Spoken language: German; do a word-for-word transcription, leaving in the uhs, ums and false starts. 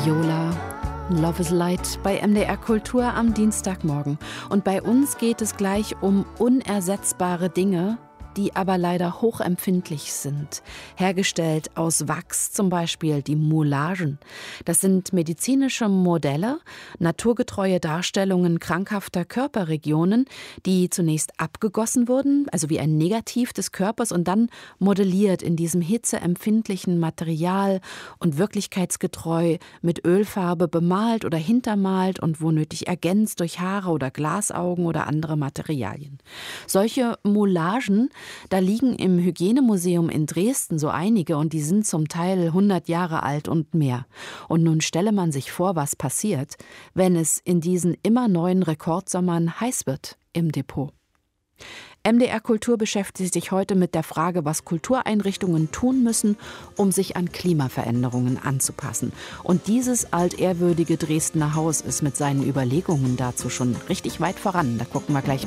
Viola, Love is Light bei M D R Kultur am Dienstagmorgen. Und bei uns geht es gleich um unersetzbare Dinge, die aber leider hochempfindlich sind. Hergestellt aus Wachs, zum Beispiel die Moulagen. Das sind medizinische Modelle, naturgetreue Darstellungen krankhafter Körperregionen, die zunächst abgegossen wurden, also wie ein Negativ des Körpers, und dann modelliert in diesem hitzeempfindlichen Material und wirklichkeitsgetreu mit Ölfarbe bemalt oder hintermalt und wo nötig ergänzt durch Haare oder Glasaugen oder andere Materialien. Solche Moulagen, da liegen im Hygienemuseum in Dresden so einige und die sind zum Teil hundert Jahre alt und mehr. Und nun stelle man sich vor, was passiert, wenn es in diesen immer neuen Rekordsommern heiß wird im Depot. M D R Kultur beschäftigt sich heute mit der Frage, was Kultureinrichtungen tun müssen, um sich an Klimaveränderungen anzupassen. Und dieses altehrwürdige Dresdner Haus ist mit seinen Überlegungen dazu schon richtig weit voran. Da gucken wir gleich mal.